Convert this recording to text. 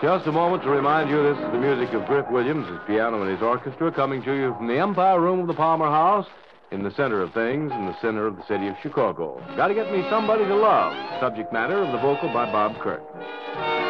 Just a moment to remind you this is the music of Griff Williams, his piano and his orchestra, coming to you from the Empire Room of the Palmer House, in the center of things, in the center of the city of Chicago. Gotta Get Me Somebody to Love, subject matter of the vocal by Bob Kirk.